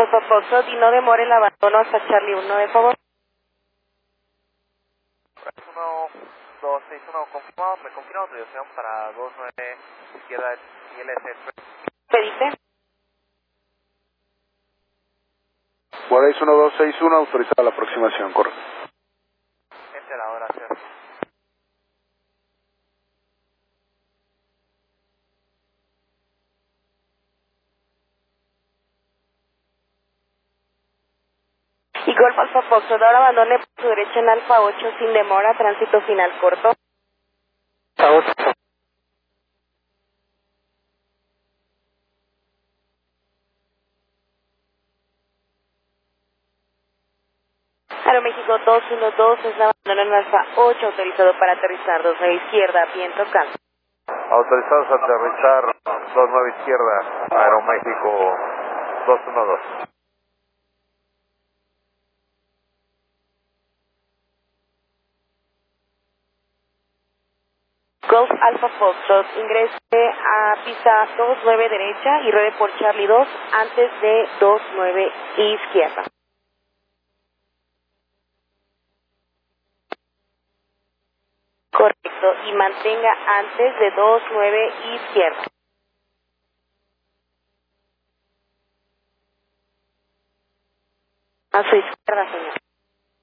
Alfa Foxtrot y no demore el abandono hasta Charlie 1, de favor. 1261, confirmado, me confirma autorización para 29 izquierda ILS. ¿Qué dice? Guardias 1261, autorizada la aproximación, correcto. Entre la hora 0. Y Golf Alfa Foxtrot, ahora abandone por su derecha en Alfa 8 sin demora, tránsito final corto. Aeroméxico 212 es abandono en Alfa 8, autorizado para aterrizar 29 izquierda, viento calmo. Autorizados a aterrizar 29 izquierda, Aeroméxico 212. Golf Alfa Foxtrot, ingrese a pista 29 derecha y ruede por Charlie 2 antes de 29 izquierda. Correcto, y mantenga antes de 29 izquierda. A su izquierda, señor.